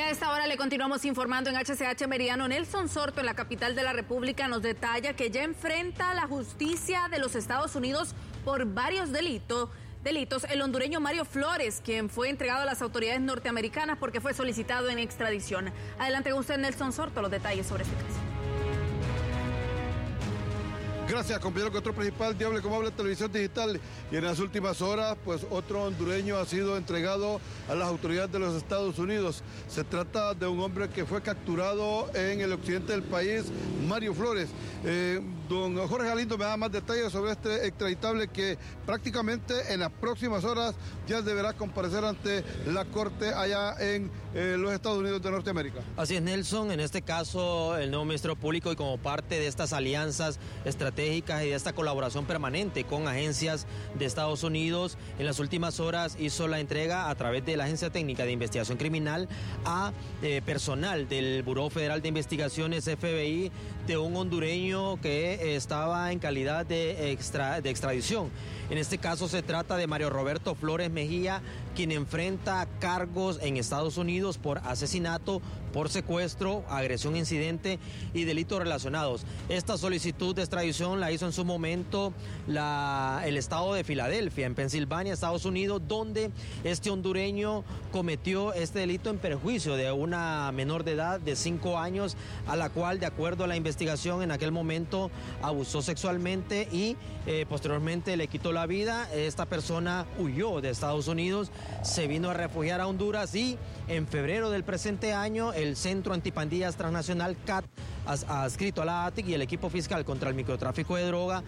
a esta hora le continuamos informando en HCH Meridiano. Nelson Sorto, en la capital de la República, nos detalla que ya enfrenta la justicia de los Estados Unidos por varios delitos. El hondureño Mario Flores, quien fue entregado a las autoridades norteamericanas porque fue solicitado en extradición. Adelante con usted, Nelson Sorto, los detalles sobre este caso. Gracias, compañero. Control principal, Diable como habla Televisión Digital. Y en las últimas horas, pues otro hondureño ha sido entregado a las autoridades de los Estados Unidos. Se trata de un hombre que fue capturado en el occidente del país, Mario Flores. Don Jorge Galindo me da más detalles sobre este extraditable que prácticamente en las próximas horas ya deberá comparecer ante la corte allá en los Estados Unidos de Norteamérica. Así es, Nelson. En este caso, el nuevo Ministerio Público, y como parte de estas alianzas estratégicas y de esta colaboración permanente con agencias de Estados Unidos, en las últimas horas hizo la entrega a través de la Agencia Técnica de Investigación Criminal a personal del Buró Federal de Investigaciones, FBI, de un hondureño que estaba en calidad de extradición. En este caso se trata de Mario Roberto Flores Mejía, quien enfrenta cargos en Estados Unidos por asesinato, por secuestro, agresión incidente y delitos relacionados. Esta solicitud de extradición la hizo en su momento el estado de Filadelfia, en Pensilvania, Estados Unidos, donde este hondureño cometió este delito en perjuicio de una menor de edad de 5 años, a la cual, de acuerdo a la investigación, en aquel momento abusó sexualmente y posteriormente le quitó la vida. Esta persona huyó de Estados Unidos, se vino a refugiar a Honduras y en febrero del presente año el Centro Antipandillas Transnacional CAT, adscrito a la ATIC, y el equipo fiscal contra el microtráfico de droga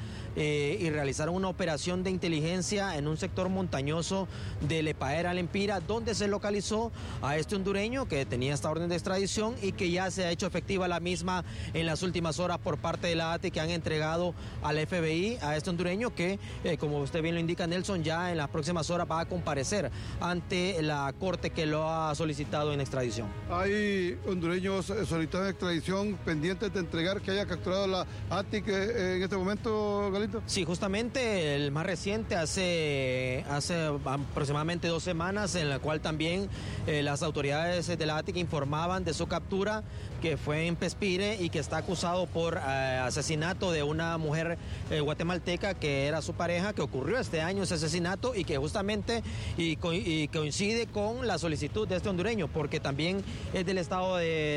y realizaron una operación de inteligencia en un sector montañoso de Lepaera al Empira, donde se localizó a este hondureño que tenía esta orden de extradición y que ya se ha hecho efectiva la misma en las últimas horas por parte de la ATIC, que han entregado al FBI a este hondureño que, como usted bien lo indica, Nelson, ya en las próximas horas va a comparecer ante la corte que lo ha solicitado en extradición. Hay hondureños solicitados en extradición pendientes de entregar, que haya capturado la ATIC en este momento, Galindo. Sí, justamente el más reciente hace aproximadamente 2 semanas, en la cual también las autoridades de la ATIC informaban de su captura, que fue en Pespire y que está acusado por asesinato de una mujer guatemalteca que era su pareja, que ocurrió este año ese asesinato y que justamente y coincide con la solicitud de este hondureño, porque también es del estado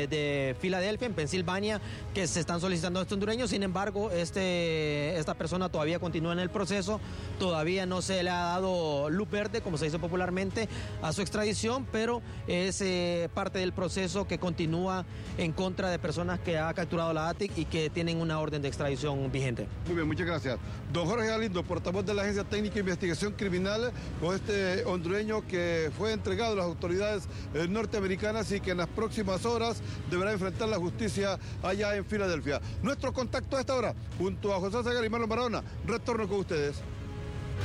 de Filadelfia, en Pensilvania, que se están solicitando a este hondureño. Sin embargo, esta persona todavía continúa en el proceso, todavía no se le ha dado luz verde, como se dice popularmente, a su extradición, pero es parte del proceso que continúa en contra de personas que ha capturado la ATIC y que tienen una orden de extradición vigente. Muy bien, muchas gracias. Don Jorge Galindo, portavoz de la Agencia Técnica de Investigación Criminal, con este hondureño que fue entregado a las autoridades norteamericanas y que en las próximas horas deberá enfrentar la justicia allá en Filadelfia. Nuestro contacto a esta hora, junto a José Segar y Marlon Barahona, retorno con ustedes.